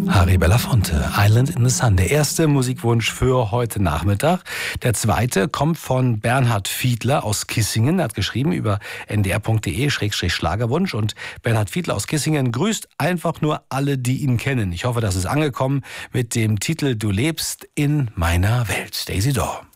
Harry Belafonte, Island in the Sun. Der erste Musikwunsch für heute Nachmittag. Der zweite kommt von Bernhard Fiedler aus Kissingen. Er hat geschrieben über ndr.de/Schlagerwunsch. Und Bernhard Fiedler aus Kissingen grüßt einfach nur alle, die ihn kennen. Ich hoffe, das ist angekommen mit dem Titel Du lebst in meiner Welt. Daisy Dore.